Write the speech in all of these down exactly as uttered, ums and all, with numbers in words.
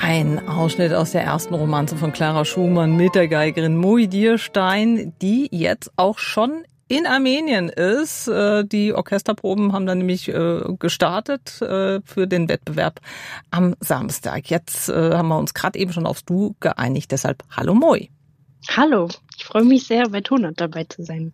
Ein Ausschnitt aus der ersten Romanze von Clara Schumann mit der Geigerin Mohi Dierstein, die jetzt auch schon in Armenien ist. Die Orchesterproben haben dann nämlich gestartet für den Wettbewerb am Samstag. Jetzt haben wir uns gerade eben schon aufs Du geeinigt, deshalb hallo Mohi. Hallo, ich freue mich sehr, bei Tonart dabei zu sein.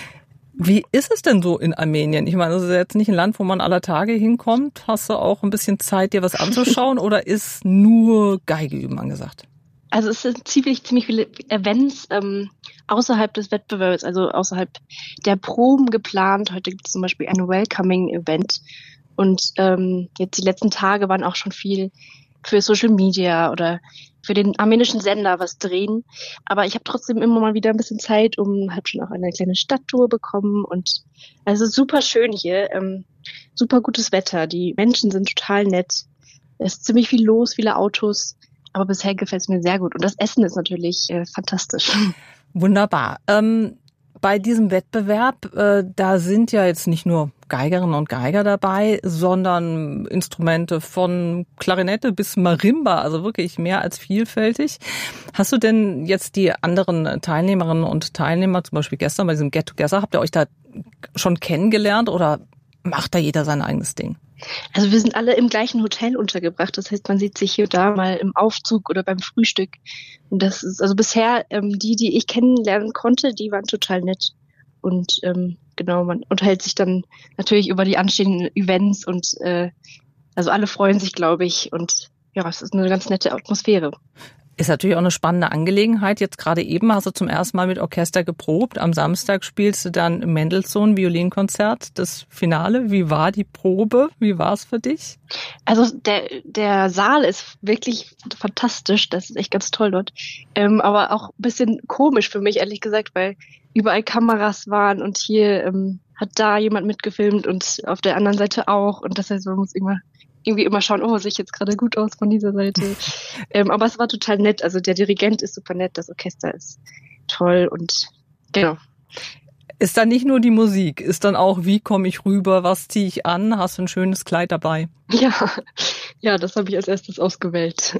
Wie ist es denn so in Armenien? Ich meine, das ist jetzt nicht ein Land, wo man aller Tage hinkommt. Hast du auch ein bisschen Zeit, dir was anzuschauen oder ist nur Geige üben angesagt? Also es sind ziemlich, ziemlich viele Events ähm, außerhalb des Wettbewerbs, also außerhalb der Proben geplant. Heute gibt es zum Beispiel ein Welcoming-Event und ähm, jetzt die letzten Tage waren auch schon viel für Social Media oder für den armenischen Sender was drehen. Aber ich habe trotzdem immer mal wieder ein bisschen Zeit, um, habe schon auch eine kleine Stadttour bekommen und also super schön hier, ähm, super gutes Wetter, die Menschen sind total nett, es ist ziemlich viel los, viele Autos, aber bisher gefällt es mir sehr gut und das Essen ist natürlich äh, fantastisch. Wunderbar. Ähm, bei diesem Wettbewerb, äh, da sind ja jetzt nicht nur Geigerinnen und Geiger dabei, sondern Instrumente von Klarinette bis Marimba, also wirklich mehr als vielfältig. Hast du denn jetzt die anderen Teilnehmerinnen und Teilnehmer, zum Beispiel gestern bei diesem Get Together, habt ihr euch da schon kennengelernt oder macht da jeder sein eigenes Ding? Also wir sind alle im gleichen Hotel untergebracht, das heißt, man sieht sich hier und da mal im Aufzug oder beim Frühstück. Und das ist also bisher ähm, die, die ich kennenlernen konnte, die waren total nett. Und ähm, genau, man unterhält sich dann natürlich über die anstehenden Events und äh, also alle freuen sich, glaube ich. Und ja, es ist eine ganz nette Atmosphäre. Ist natürlich auch eine spannende Angelegenheit. Jetzt gerade eben hast du zum ersten Mal mit Orchester geprobt. Am Samstag spielst du dann Mendelssohn Violinkonzert, das Finale. Wie war die Probe? Wie war es für dich? Also der der Saal ist wirklich fantastisch. Das ist echt ganz toll dort. Ähm, aber auch ein bisschen komisch für mich, ehrlich gesagt, weil überall Kameras waren und hier ähm, hat da jemand mitgefilmt und auf der anderen Seite auch. Und das heißt, man muss immer irgendwie immer schauen, oh, sehe ich jetzt gerade gut aus von dieser Seite. ähm, aber es war total nett. Also der Dirigent ist super nett, das Orchester ist toll und genau. Ist dann nicht nur die Musik, ist dann auch, wie komme ich rüber, was ziehe ich an, hast du ein schönes Kleid dabei? Ja, ja, das habe ich als erstes ausgewählt.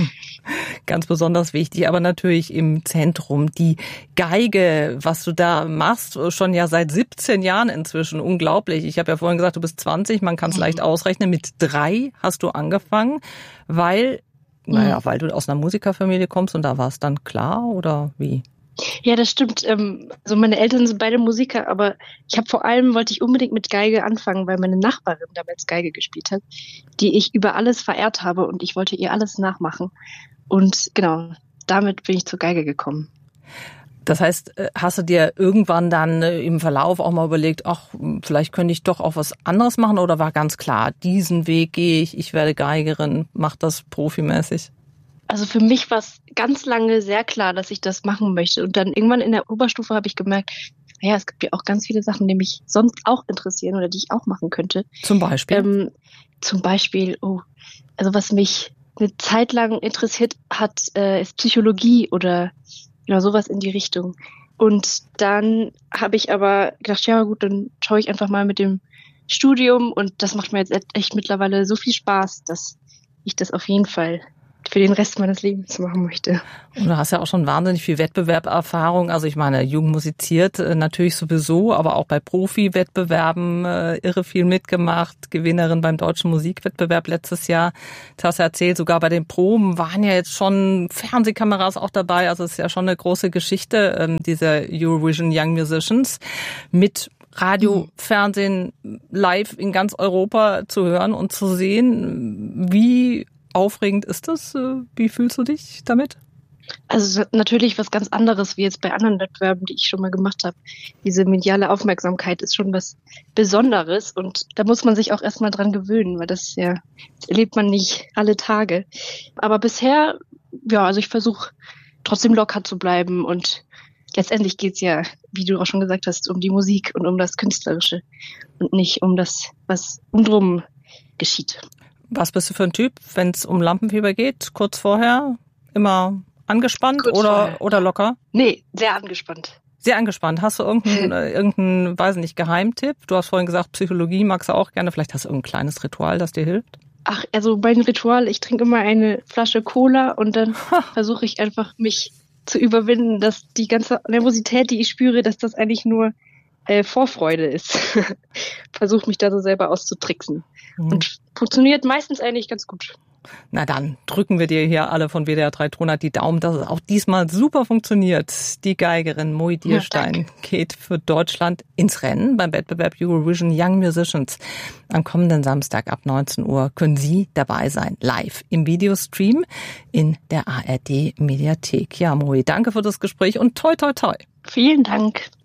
Ganz besonders wichtig, aber natürlich im Zentrum die Geige, was du da machst, schon ja seit siebzehn Jahren inzwischen, unglaublich. Ich habe ja vorhin gesagt, du bist zwanzig, man kann es mhm. leicht ausrechnen. Mit drei hast du angefangen, weil, mhm. naja, weil du aus einer Musikerfamilie kommst und da war es dann klar oder wie? Ja, das stimmt. Also meine Eltern sind beide Musiker, aber ich habe vor allem, wollte ich unbedingt mit Geige anfangen, weil meine Nachbarin damals Geige gespielt hat, die ich über alles verehrt habe und ich wollte ihr alles nachmachen. Und genau, damit bin ich zur Geige gekommen. Das heißt, hast du dir irgendwann dann im Verlauf auch mal überlegt, ach, vielleicht könnte ich doch auch was anderes machen oder war ganz klar, diesen Weg gehe ich, ich werde Geigerin, mach das profimäßig? Also für mich war es ganz lange sehr klar, dass ich das machen möchte. Und dann irgendwann in der Oberstufe habe ich gemerkt, naja, es gibt ja auch ganz viele Sachen, die mich sonst auch interessieren oder die ich auch machen könnte. Zum Beispiel? Ähm, zum Beispiel, oh, also was mich eine Zeit lang interessiert hat, äh, ist Psychologie oder genau sowas in die Richtung. Und dann habe ich aber gedacht, ja gut, dann schaue ich einfach mal mit dem Studium und das macht mir jetzt echt mittlerweile so viel Spaß, dass ich das auf jeden Fall für den Rest meines Lebens machen möchte. Und du hast ja auch schon wahnsinnig viel Wettbewerberfahrung. Also ich meine, jung musiziert natürlich sowieso, aber auch bei Profi-Wettbewerben äh, irre viel mitgemacht. Gewinnerin beim Deutschen Musikwettbewerb letztes Jahr. Du hast ja erzählt, sogar bei den Proben waren ja jetzt schon Fernsehkameras auch dabei. Also es ist ja schon eine große Geschichte, ähm, dieser Eurovision Young Musicians mit Radio, mhm. Fernsehen live in ganz Europa zu hören und zu sehen. Wie aufregend ist das? Wie fühlst du dich damit? Also natürlich was ganz anderes wie jetzt bei anderen Wettbewerben, die ich schon mal gemacht habe. Diese mediale Aufmerksamkeit ist schon was Besonderes und da muss man sich auch erstmal dran gewöhnen, weil das ja, das erlebt man nicht alle Tage. Aber bisher, ja, also ich versuche trotzdem locker zu bleiben und letztendlich geht's ja, wie du auch schon gesagt hast, um die Musik und um das Künstlerische und nicht um das, was umdrum geschieht. Was bist du für ein Typ, wenn es um Lampenfieber geht? Kurz vorher? Immer angespannt Kurz oder, vorher. oder locker? Nee, sehr angespannt. Sehr angespannt. Hast du irgendeinen, irgendeinen, weiß nicht, Geheimtipp? Du hast vorhin gesagt, Psychologie magst du auch gerne. Vielleicht hast du irgendein kleines Ritual, das dir hilft? Ach, also mein Ritual, ich trinke immer eine Flasche Cola und dann versuche ich einfach, mich zu überwinden, dass die ganze Nervosität, die ich spüre, dass das eigentlich nur äh, Vorfreude ist. Versuche mich da so selber auszutricksen. Mhm. Und funktioniert meistens eigentlich ganz gut. Na dann drücken wir dir hier alle von W D R drei Tonart die Daumen, dass es auch diesmal super funktioniert. Die Geigerin Mohi Dierstein ja, geht für Deutschland ins Rennen beim Wettbewerb Eurovision Young Musicians. Am kommenden Samstag ab neunzehn Uhr können Sie dabei sein, live im Videostream in der A R D Mediathek. Ja, Mohi, danke für das Gespräch und toi toi toi. Vielen Dank.